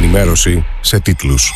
Ενημέρωση σε τίτλους.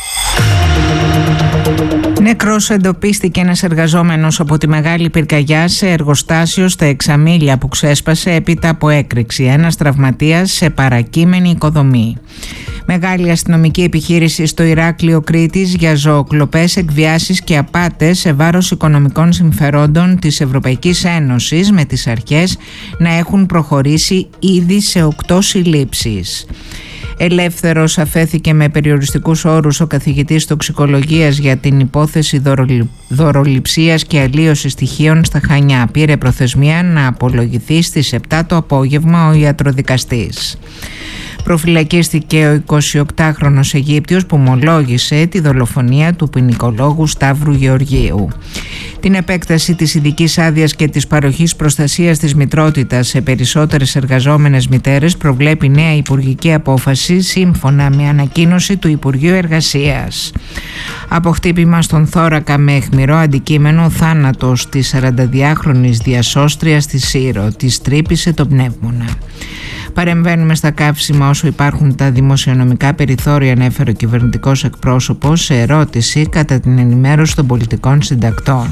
Νεκρός εντοπίστηκε ένας εργαζόμενος από τη Μεγάλη Πυρκαγιά σε εργοστάσιο στα Εξαμήλια που ξέσπασε έπειτα από έκρηξη. Ένας τραυματίας σε παρακείμενη οικοδομή. Μεγάλη αστυνομική επιχείρηση στο Ηράκλειο Κρήτης για ζωοκλοπές, εκβιάσεις και απάτες σε βάρος οικονομικών συμφερόντων της Ευρωπαϊκής Ένωσης, με τις αρχές να έχουν προχωρήσει ήδη σε 8 συλλήψεις. Ελεύθερος αφέθηκε με περιοριστικούς όρους ο καθηγητής τοξικολογίας για την υπόθεση δωροληψίας και αλλίωσης στοιχείων στα Χανιά. Πήρε προθεσμία να απολογηθεί στις 7 το απόγευμα ο ιατροδικαστής. Προφυλακίστηκε ο 28χρονος Αιγύπτιος που ομολόγησε τη δολοφονία του ποινικολόγου Σταύρου Γεωργίου. Την επέκταση της ειδικής άδειας και της παροχής προστασίας της μητρότητας σε περισσότερες εργαζόμενες μητέρες προβλέπει νέα υπουργική απόφαση σύμφωνα με ανακοίνωση του Υπουργείου Εργασίας. Από χτύπημα στον θώρακα με αιχμηρό αντικείμενο, θάνατος της 42χρονης διασώστριας στη Σύρο. Της τρύπησε το πνεύμονα. Παρεμβαίνουμε στα καύσιμα όσο υπάρχουν τα δημοσιονομικά περιθώρια, ανέφερε ο κυβερνητικός εκπρόσωπος σε ερώτηση κατά την ενημέρωση των πολιτικών συντακτών.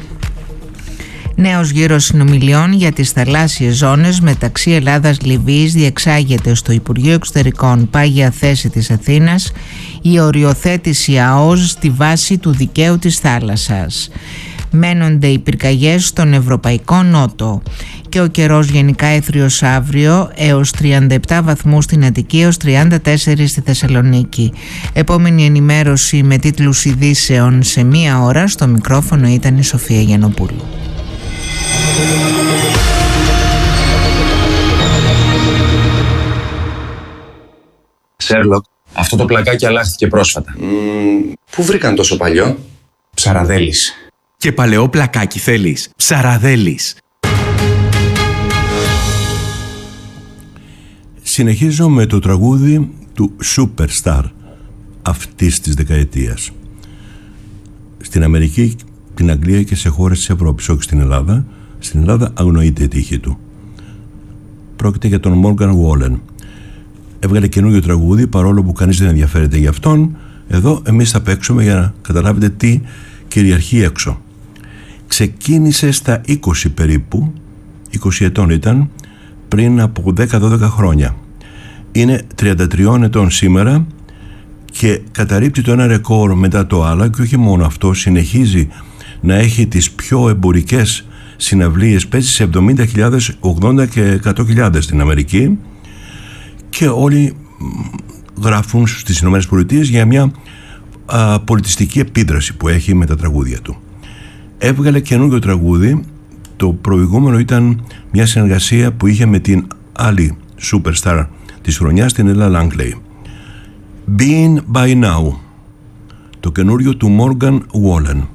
Νέος γύρος συνομιλιών για τις θαλάσσιες ζώνες μεταξύ Ελλάδας-Λιβύης διεξάγεται στο Υπουργείο Εξωτερικών. Πάγια θέση της Αθήνας η οριοθέτηση ΑΟΣ στη βάση του δικαίου της θάλασσας. Μένονται οι πυρκαγιές στον Ευρωπαϊκό Νότο και ο καιρός γενικά έθριος αύριο, έως 37 βαθμούς στην Αττική, έως 34 στη Θεσσαλονίκη. Επόμενη ενημέρωση με τίτλους ειδήσεων σε 1 ώρα. Στο μικρόφωνο ήταν η Σοφία Γιαννοπούλου. Σέρλοκ, αυτό το πλακάκι αλλάχθηκε πρόσφατα. Πού βρήκαν τόσο παλιό? Ψαραδέλης. Και παλαιό πλακάκι θέλεις? Ψαραδέλης. Συνεχίζω με το τραγούδι του Superstar αυτής της δεκαετίας. Στην Αμερική, την Αγγλία και σε χώρες της Ευρώπης, όχι στην Ελλάδα. Στην Ελλάδα αγνοείται η τύχη του. Πρόκειται για τον Morgan Wallen. Έβγαλε καινούριο τραγούδι, παρόλο που κανείς δεν ενδιαφέρεται για αυτόν. Εδώ εμείς θα παίξουμε για να καταλάβετε τι κυριαρχεί έξω. Ξεκίνησε στα 20 περίπου, 20 ετών ήταν, πριν από 10-12 χρόνια. Είναι 33 ετών σήμερα και καταρρίπτει το ένα ρεκόρ μετά το άλλο, και όχι μόνο αυτό, συνεχίζει να έχει τις πιο εμπορικές συναυλίες, παίζει σε 70.000, 80 και 100.000 στην Αμερική, και όλοι γράφουν στις ΗΠΑ για μια πολιτιστική επίδραση που έχει με τα τραγούδια του. Έβγαλε καινούργιο τραγούδι. Το προηγούμενο ήταν μια συνεργασία που είχε με την άλλη superstar της χρονιάς, την Ella Langley. Been by Now, το καινούριο του Morgan Wallen.